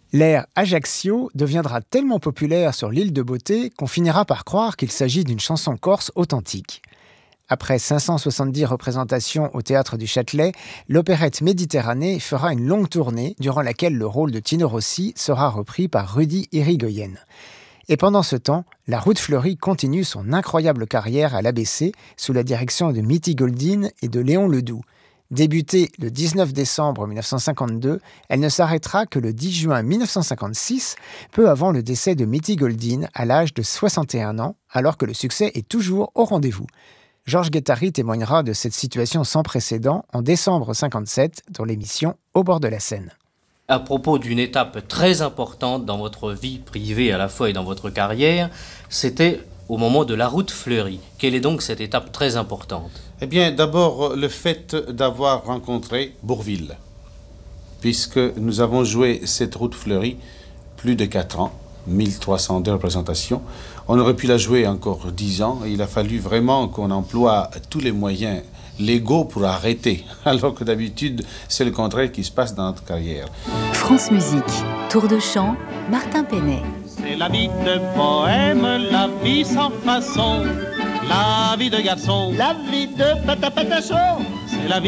L'air Ajaccio deviendra tellement populaire sur l'île de Beauté qu'on finira par croire qu'il s'agit d'une chanson corse authentique. Après 570 représentations au Théâtre du Châtelet, l'opérette Méditerranée fera une longue tournée durant laquelle le rôle de Tino Rossi sera repris par Rudy Irigoyen. Et pendant ce temps, la Route Fleurie continue son incroyable carrière à l'ABC sous la direction de Mitty Goldin et de Léon Ledoux. Débutée le 19 décembre 1952, elle ne s'arrêtera que le 10 juin 1956, peu avant le décès de Mitty Goldin à l'âge de 61 ans, alors que le succès est toujours au rendez-vous. Georges Guettari témoignera de cette situation sans précédent en décembre 1957 dans l'émission Au bord de la Seine. À propos d'une étape très importante dans votre vie privée à la fois et dans votre carrière, c'était au moment de la Route Fleurie. Quelle est donc cette étape très importante ? Eh bien, d'abord, le fait d'avoir rencontré Bourvil, puisque nous avons joué cette Route Fleurie plus de 4 ans, 1302 représentations. On aurait pu la jouer encore 10 ans, et il a fallu vraiment qu'on emploie tous les moyens légaux pour arrêter, alors que d'habitude, c'est le contraire qui se passe dans notre carrière. France Musique, Tour de chant, Martin Penet. C'est la vie de poème, la vie sans façon, la vie de garçon, la vie de patapatacho, c'est la vie